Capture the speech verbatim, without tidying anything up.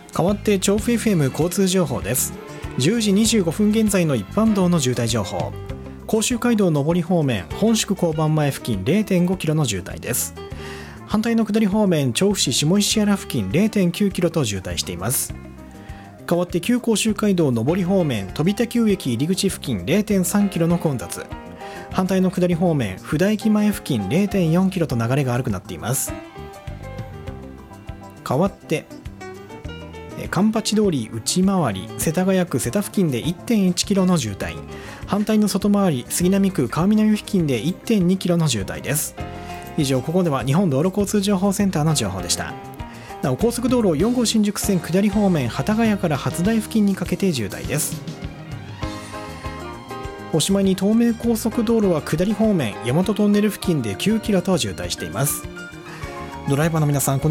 代わって調布 エフエム 交通情報です。じゅうじにじゅうごふん現在の一般道の渋滞情報。甲州街道上り方面本宿交番前付近 れいてんごキロの渋滞です。反対の下り方面調布市下石原付近 れいてんきゅうキロと渋滞しています。代わって旧甲州街道上り方面飛田旧駅入り口付近 れいてんさんキロの混雑。反対の下り方面布田駅前付近 れいてんよんキロと流れが悪くなっています。代わって環八通り内回り世田谷区瀬田付近で いってんいちキロの渋滞。反対の外回り杉並区川南付近で いってんにキロの渋滞です。以上、ここでは日本道路交通情報センターの情報でした。なお高速道路よん号新宿線下り方面幡ヶ谷から初台付近にかけて渋滞です。おしまいに東名高速道路は下り方面大和トンネル付近できゅうキロと渋滞しています。ドライバーの皆さん、この